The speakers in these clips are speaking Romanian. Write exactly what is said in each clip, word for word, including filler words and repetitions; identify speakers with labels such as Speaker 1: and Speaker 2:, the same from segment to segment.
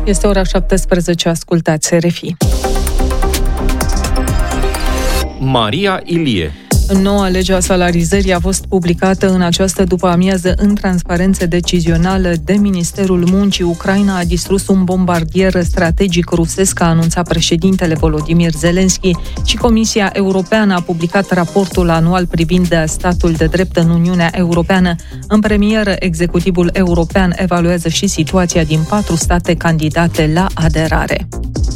Speaker 1: Este ora șaptesprezece, ascultați R F I.
Speaker 2: Maria Ilie.
Speaker 1: Noua lege a salarizării a fost publicată în această după-amiază în transparență decizională de Ministerul Muncii. Ucraina a distrus un bombardier strategic rusesc, a anunțat președintele Volodymyr Zelensky, și Comisia Europeană a publicat raportul anual privind statul de drept în Uniunea Europeană. În premieră, executivul european evaluează și situația din patru state candidate la aderare.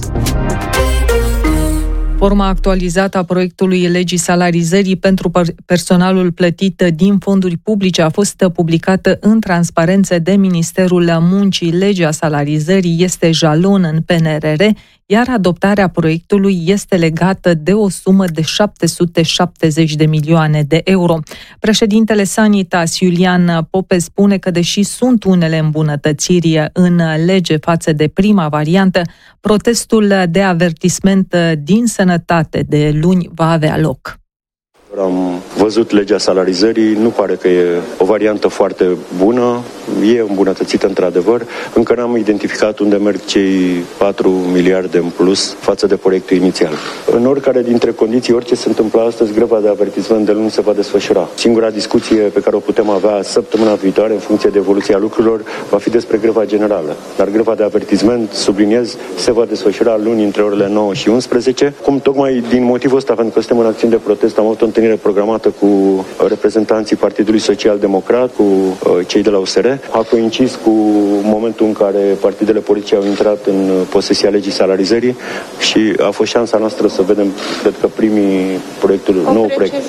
Speaker 1: Forma actualizată a proiectului legii salarizării pentru personalul plătit din fonduri publice a fost publicată în transparență de Ministerul Muncii. Legea salarizării este jalon în P N R R, iar adoptarea proiectului este legată de o sumă de șapte sute șaptezeci de milioane de euro. Președintele Sanitas, Iulian Pope, spune că deși sunt unele îmbunătățiri în lege față de prima variantă, protestul de avertisment din sănătate de luni va avea loc.
Speaker 3: Am văzut legea salarizării, nu pare că e o variantă foarte bună, e îmbunătățită într-adevăr. Încă n-am identificat unde merg cei patru miliarde în plus față de proiectul inițial. În oricare dintre condiții, orice se întâmplă astăzi, greva de avertisment de luni se va desfășura. Singura discuție pe care o putem avea săptămâna viitoare, în funcție de evoluția lucrurilor, va fi despre greva generală. Dar greva de avertisment, subliniez, se va desfășura luni între orele nouă și unsprezece. Cum tocmai din motivul ăsta, pentru că suntem în acțiune de protest, am avut o întâlnire programată cu reprezentanții Partidului Social Democrat, cu cei de la U S R. A coincis cu momentul în care partidele politice au intrat în posesia legii salarizării și a fost șansa noastră să vedem, cred că, primii proiectul, nou proiect.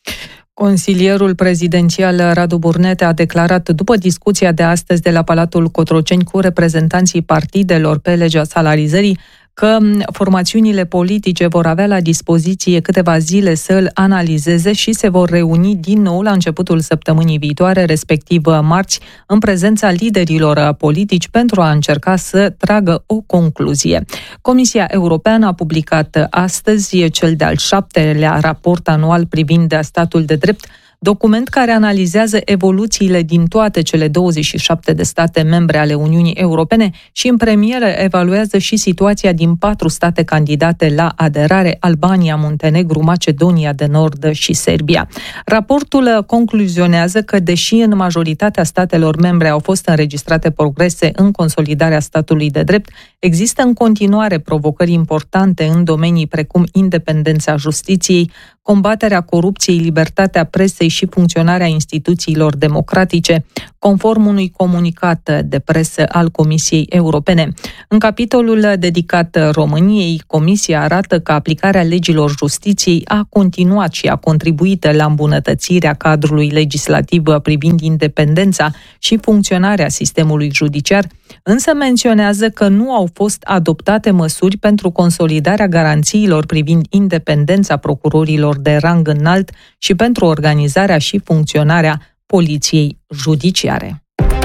Speaker 1: Consilierul prezidențial Radu Burnete a declarat după discuția de astăzi de la Palatul Cotroceni cu reprezentanții partidelor pe legea salarizării că formațiunile politice vor avea la dispoziție câteva zile să îl analizeze și se vor reuni din nou la începutul săptămânii viitoare, respectiv marți, în prezența liderilor politici pentru a încerca să tragă o concluzie. Comisia Europeană a publicat astăzi cel de-al șaptelea raport anual privind statul de drept, document care analizează evoluțiile din toate cele douăzeci și șapte de state membre ale Uniunii Europene și în premieră evaluează și situația din patru state candidate la aderare: Albania, Muntenegru, Macedonia de Nord și Serbia. Raportul concluzionează că, deși în majoritatea statelor membre au fost înregistrate progrese în consolidarea statului de drept, există în continuare provocări importante în domenii precum independența justiției, combaterea corupției, libertatea presei și funcționarea instituțiilor democratice, conform unui comunicat de presă al Comisiei Europene. În capitolul dedicat României, Comisia arată că aplicarea legilor justiției a continuat și a contribuit la îmbunătățirea cadrului legislativ privind independența și funcționarea sistemului judiciar, însă menționează că nu au fost adoptate măsuri pentru consolidarea garanțiilor privind independența procurorilor de rang înalt și pentru organizarea și funcționarea poliției judiciare.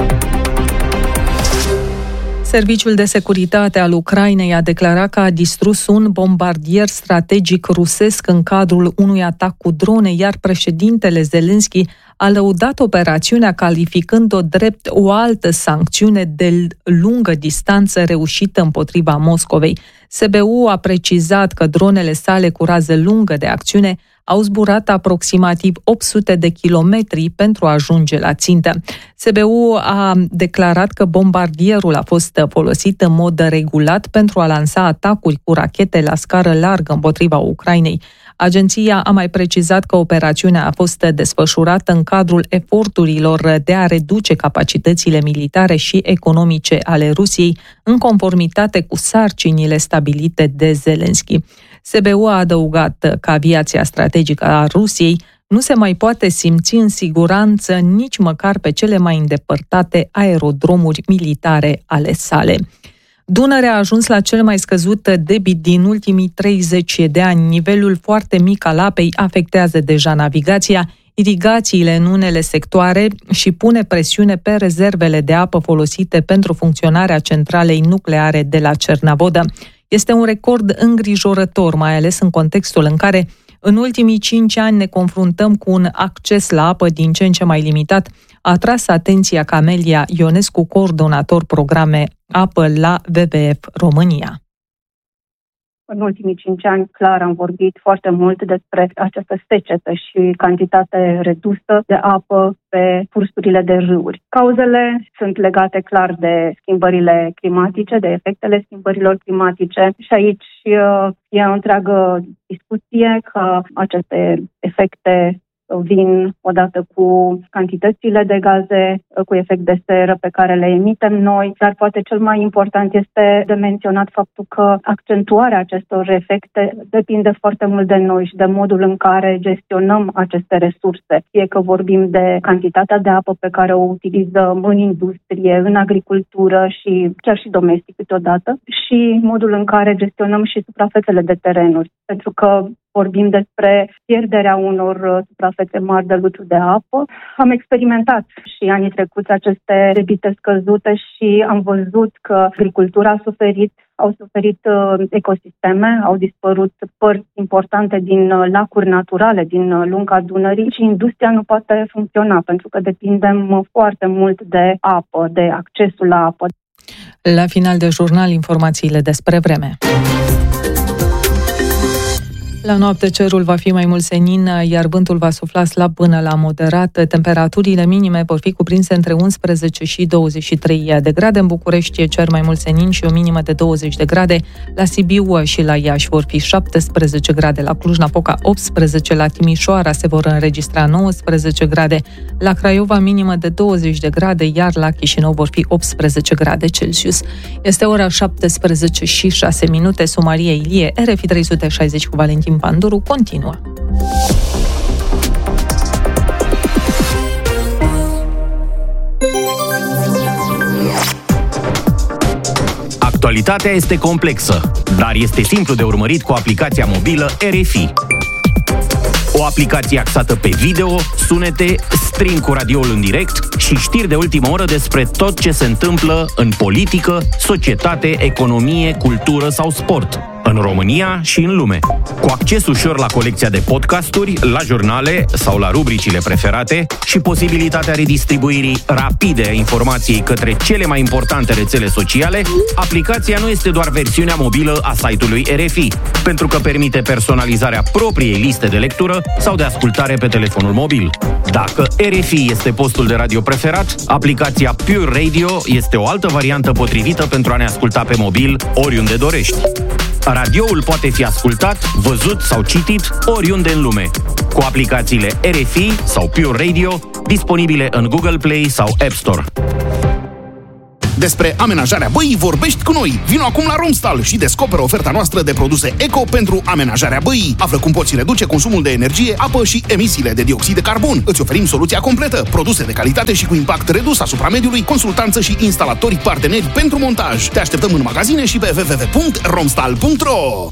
Speaker 1: Serviciul de securitate al Ucrainei a declarat că a distrus un bombardier strategic rusesc în cadrul unui atac cu drone, iar președintele Zelensky a lăudat operațiunea, calificând-o drept o altă sancțiune de lungă distanță reușită împotriva Moscovei. S B U a precizat că dronele sale cu rază lungă de acțiune au zburat aproximativ opt sute de kilometri pentru a ajunge la țintă. S B U a declarat că bombardierul a fost folosit în mod regulat pentru a lansa atacuri cu rachete la scară largă împotriva Ucrainei. Agenția a mai precizat că operațiunea a fost desfășurată în cadrul eforturilor de a reduce capacitățile militare și economice ale Rusiei, în conformitate cu sarcinile stabilite de Zelensky. S B U a adăugat că aviația strategică a Rusiei nu se mai poate simți în siguranță nici măcar pe cele mai îndepărtate aerodromuri militare ale sale. Dunărea a ajuns la cel mai scăzut debit din ultimii treizeci de ani. Nivelul foarte mic al apei afectează deja navigația, irigațiile în unele sectoare și pune presiune pe rezervele de apă folosite pentru funcționarea centralei nucleare de la Cernavodă. Este un record îngrijorător, mai ales în contextul în care în ultimii cinci ani ne confruntăm cu un acces la apă din ce în ce mai limitat, a atras atenția Camelia Ionescu, coordonator programe apă la W W F România.
Speaker 4: În ultimii cinci ani, clar, am vorbit foarte mult despre această secetă și cantitate redusă de apă pe cursurile de râuri. Cauzele sunt legate clar de schimbările climatice, de efectele schimbărilor climatice și aici e o întreagă discuție că aceste efecte vin odată cu cantitățile de gaze cu efect de seră pe care le emitem noi, dar poate cel mai important este de menționat faptul că accentuarea acestor efecte depinde foarte mult de noi și de modul în care gestionăm aceste resurse, fie că vorbim de cantitatea de apă pe care o utilizăm în industrie, în agricultură și chiar și domestic câteodată, și modul în care gestionăm și suprafețele de terenuri, pentru că vorbim despre pierderea unor suprafețe mari de luciu de apă. Am experimentat și anii trecuți aceste debite scăzute și am văzut că agricultura a suferit, au suferit ecosisteme, au dispărut părți importante din lacuri naturale, din lunga Dunării și industria nu poate funcționa pentru că depindem foarte mult de apă, de accesul la apă.
Speaker 1: La final de jurnal, informațiile despre vreme. La noapte cerul va fi mai mult senin, iar vântul va sufla slab până la moderat. Temperaturile minime vor fi cuprinse între unsprezece și douăzeci și trei de grade. În București cer mai mult senin și o minimă de douăzeci de grade. La Sibiu și la Iași vor fi șaptesprezece grade. La Cluj-Napoca optsprezece, la Timișoara se vor înregistra nouăsprezece grade. La Craiova minimă de douăzeci de grade, iar la Chișinău vor fi optsprezece grade Celsius. Este ora șaptesprezece și șase minute. Maria Ilie, R F I trei sute șaizeci cu Valentin Panduru continuă.
Speaker 2: Actualitatea este complexă, dar este simplu de urmărit cu aplicația mobilă R F I. O aplicație axată pe video, sunete, stream cu radioul în direct și știri de ultimă oră despre tot ce se întâmplă în politică, societate, economie, cultură sau sport, în România și în lume. Cu acces ușor la colecția de podcasturi, la jurnale sau la rubricile preferate și posibilitatea redistribuirii rapide a informației către cele mai importante rețele sociale, aplicația nu este doar versiunea mobilă a site-ului R F I, pentru că permite personalizarea propriei liste de lectură sau de ascultare pe telefonul mobil. Dacă R F I este postul de radio preferat, aplicația Pure Radio este o altă variantă potrivită pentru a ne asculta pe mobil oriunde dorești. Radioul poate fi ascultat, văzut sau citit oriunde în lume, cu aplicațiile R F I sau Pure Radio, disponibile în Google Play sau App Store.
Speaker 5: Despre amenajarea băii vorbești cu noi. Vino acum la Romstal și descoperă oferta noastră de produse eco pentru amenajarea băii. Află cum poți reduce consumul de energie, apă și emisiile de dioxid de carbon. Îți oferim soluția completă, produse de calitate și cu impact redus asupra mediului, consultanță și instalatori parteneri pentru montaj. Te așteptăm în magazine și pe w w w punct romstal punct r o.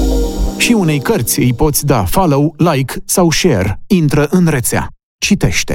Speaker 6: Și unei cărți îi poți da follow, like sau share. Intră în rețea. Citește.